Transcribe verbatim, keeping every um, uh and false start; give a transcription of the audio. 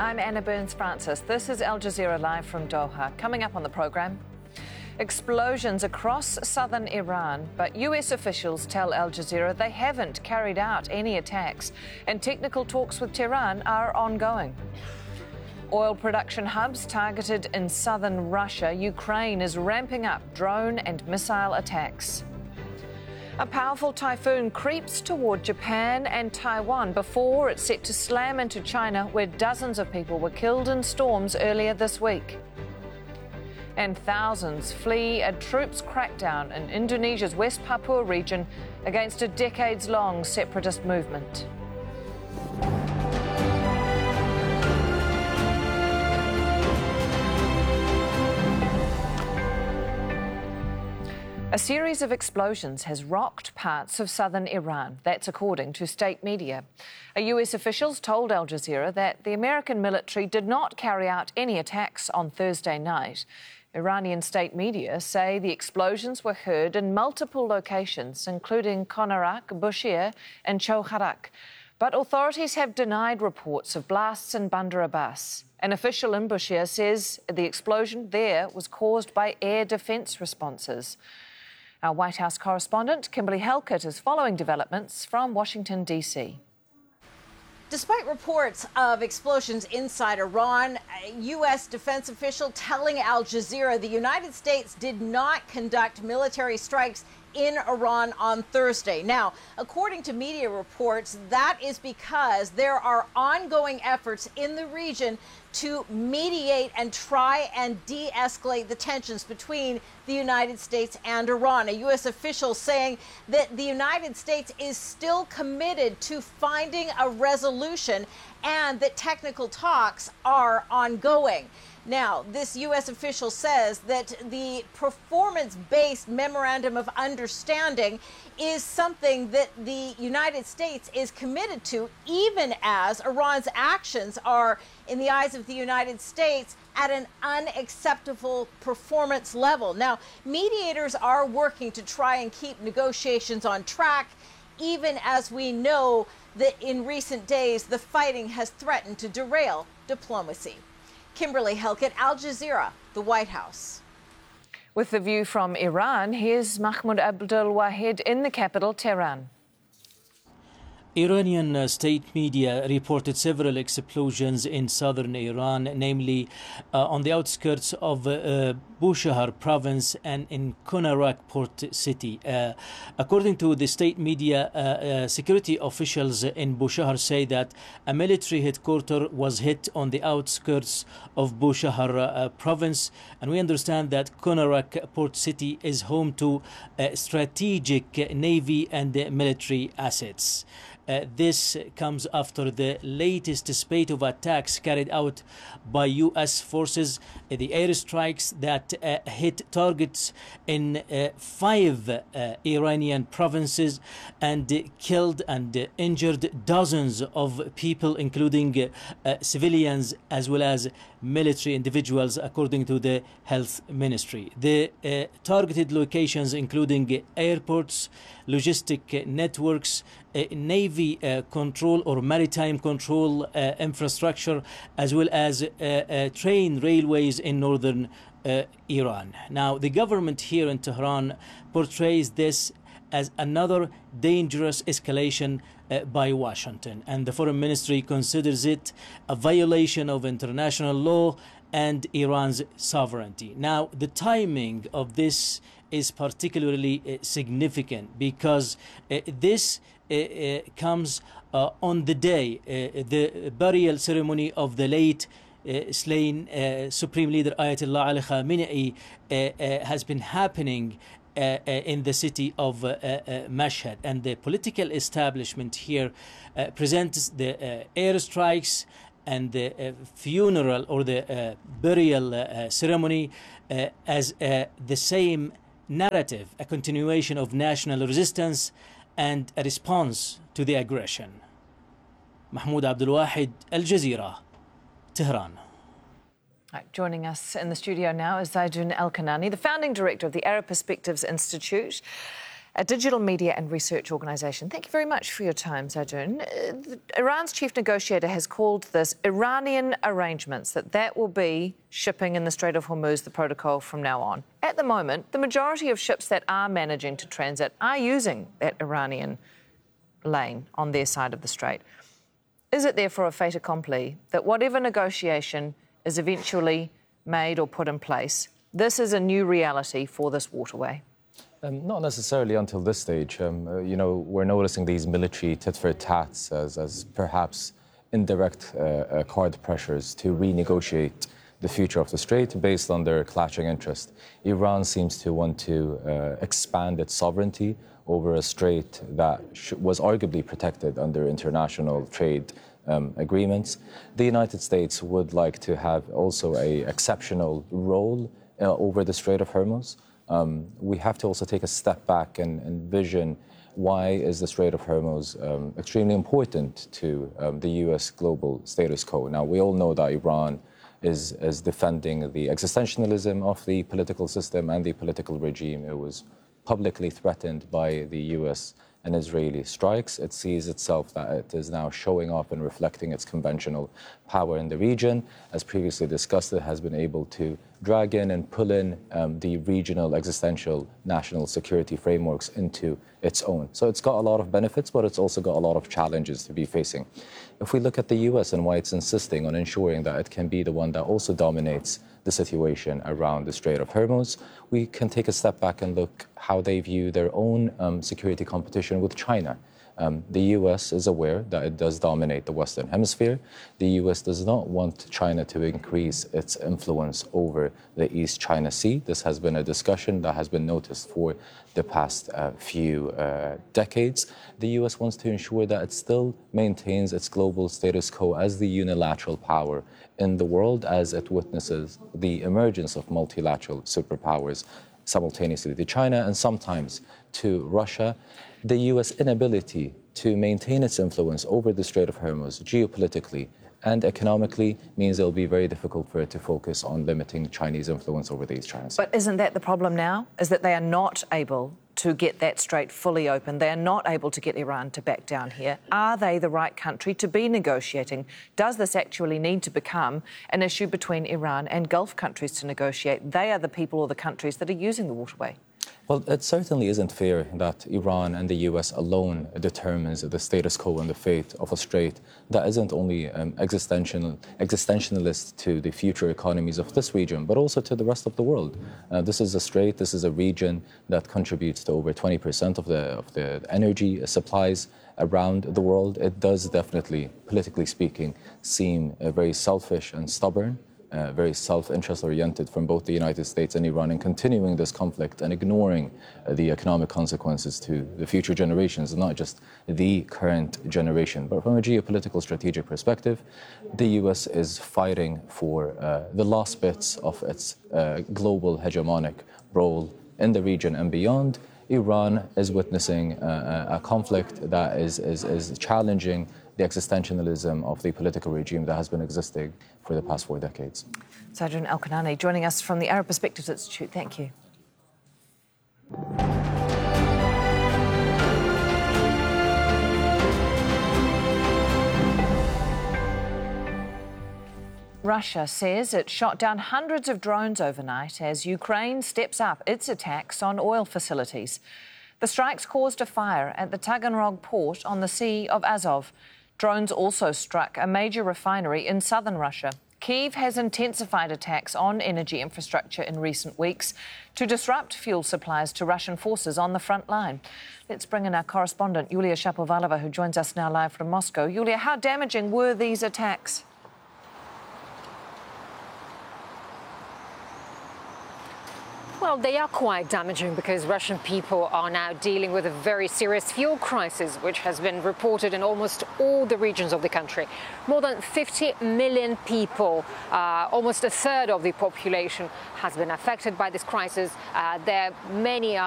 I'm Anna Burns-Francis. This is Al Jazeera live from Doha. Coming up on the programme, explosions across southern Iran, but U S officials tell Al Jazeera they haven't carried out any attacks, and technical talks with Tehran are ongoing. Oil production hubs targeted in southern Russia. Ukraine is ramping up drone and missile attacks. A powerful typhoon creeps toward Japan and Taiwan before it's set to slam into China, where dozens of people were killed in storms earlier this week. And thousands flee a troops' crackdown in Indonesia's West Papua region against a decades-long separatist movement. A series of explosions has rocked parts of southern Iran. That's according to state media. A U S officials told Al Jazeera that the American military did not carry out any attacks on Thursday night. Iranian state media say the explosions were heard in multiple locations, including Konarak, Bushehr and Choharak. But authorities have denied reports of blasts in Bandar Abbas. An official in Bushehr says the explosion there was caused by air defence responses. Our White House correspondent, Kimberly Halkett, is following developments from Washington, D C. Despite reports of explosions inside Iran, a U S defense official telling Al Jazeera the United States did not conduct military strikes in Iran on Thursday. Now, according to media reports, that is because there are ongoing efforts in the region to mediate and try and de-escalate the tensions between the United States and Iran. A U S official saying that the United States is still committed to finding a resolution and that technical talks are ongoing. Now, this U S official says that the performance-based memorandum of understanding is something that the United States is committed to, even as Iran's actions are, in the eyes of the United States, at an unacceptable performance level. Now, mediators are working to try and keep negotiations on track, even as we know that in recent days the fighting has threatened to derail diplomacy. Kimberly Halkett, Al Jazeera, the White House. With the view from Iran, here's Mahmoud Abdul Wahid in the capital, Tehran. Iranian uh, state media reported several explosions in southern Iran, namely uh, on the outskirts of uh, Bushehr province and in Konarak port city. Uh, according to the state media, uh, uh, security officials in Bushehr say that a military headquarters was hit on the outskirts of Bushehr uh, province, and we understand that Konarak port city is home to uh, strategic navy and uh, military assets. Uh, this comes after the latest spate of attacks carried out by U S forces, uh, the airstrikes that uh, hit targets in uh, five uh, Iranian provinces and uh, killed and uh, injured dozens of people, including uh, uh, civilians as well as military individuals, according to the health ministry. The uh, targeted locations including airports, logistic networks, uh, navy uh, control or maritime control uh, infrastructure, as well as uh, uh, train railways in northern uh, Iran. Now, the government here in Tehran portrays this as another dangerous escalation uh, by Washington, and the foreign ministry considers it a violation of international law and Iran's sovereignty. Now, the timing of this is particularly uh, significant because uh, this uh, uh, comes uh, on the day, uh, the burial ceremony of the late Uh, slain uh, Supreme Leader Ayatollah Ali Khamenei uh, uh, has been happening uh, uh, in the city of uh, uh, Mashhad, and the political establishment here uh, presents the uh, airstrikes and the uh, funeral or the uh, burial uh, ceremony uh, as uh, the same narrative, a continuation of national resistance and a response to the aggression. Mahmoud Abdul Wahid, Al Jazeera, Tehran. Right, joining us in the studio now is Zaidun Al-Kanani, the founding director of the Arab Perspectives Institute. a digital media and research organisation. Thank you very much for your time, Sajun. Uh, Iran's chief negotiator has called this Iranian arrangements, that that will be shipping in the Strait of Hormuz, the protocol from now on. At the moment, the majority of ships that are managing to transit are using that Iranian lane on their side of the strait. Is it therefore a fait accompli that whatever negotiation is eventually made or put in place, this is a new reality for this waterway? Um, not necessarily until this stage. Um, uh, you know, we're noticing these military tit-for-tats as, as perhaps indirect uh, uh, card pressures to renegotiate the future of the strait based on their clashing interest. Iran seems to want to uh, expand its sovereignty over a strait that sh- was arguably protected under international trade um, agreements. The United States would like to have also an exceptional role uh, over the Strait of Hormuz. Um, we have to also take a step back and envision why is the Strait of Hormuz um, extremely important to um, the U S global status quo. Now, we all know that Iran is, is defending the existentialism of the political system and the political regime. It was publicly threatened by the U S and Israeli strikes. It sees itself that it is now showing up and reflecting its conventional power in the region. As previously discussed, it has been able to drag in and pull in um, the regional existential national security frameworks into its own. So it's got a lot of benefits, but it's also got a lot of challenges to be facing. If we look at the U S and why it's insisting on ensuring that it can be the one that also dominates the situation around the Strait of Hormuz, we can take a step back and look how they view their own um, security competition with China. Um, the U S is aware that it does dominate the Western Hemisphere. The U S does not want China to increase its influence over the East China Sea. This has been a discussion that has been noticed for the past uh, few uh, decades. The U S wants to ensure that it still maintains its global status quo as the unilateral power in the world, as it witnesses the emergence of multilateral superpowers simultaneously to China and sometimes to Russia. The U S inability to maintain its influence over the Strait of Hormuz geopolitically and economically means it will be very difficult for it to focus on limiting Chinese influence over the East China Sea. But isn't that the problem now, is that they are not able to get that strait fully open? They are not able to get Iran to back down here. Are they the right country to be negotiating? Does this actually need to become an issue between Iran and Gulf countries to negotiate? They are the people or the countries that are using the waterway. Well, it certainly isn't fair that Iran and the U S alone determines the status quo and the fate of a strait that isn't only um, existential, existentialist to the future economies of this region, but also to the rest of the world. Uh, this is a strait, this is a region that contributes to over twenty percent of the, of the energy supplies around the world. It does definitely, politically speaking, seem uh, very selfish and stubborn. Uh, very self-interest oriented from both the United States and Iran in continuing this conflict and ignoring uh, the economic consequences to the future generations, not just the current generation. But from a geopolitical strategic perspective, the U S is fighting for uh, the last bits of its uh, global hegemonic role in the region and beyond. Iran is witnessing uh, a conflict that is, is, is challenging the existentialism of the political regime that has been existing for the past four decades. Sajun Al-Kanani joining us from the Arab Perspectives Institute. Thank you. Russia says it shot down hundreds of drones overnight as Ukraine steps up its attacks on oil facilities. The strikes caused a fire at the Taganrog port on the Sea of Azov. Drones also struck a major refinery in southern Russia. Kyiv has intensified attacks on energy infrastructure in recent weeks to disrupt fuel supplies to Russian forces on the front line. Let's bring in our correspondent, Yulia Shapovalova, who joins us now live from Moscow. Yulia, how damaging were these attacks? Well, they are quite damaging because Russian people are now dealing with a very serious fuel crisis, which has been reported in almost all the regions of the country. More than fifty million people, uh, almost a third of the population, has been affected by this crisis. Uh, there many are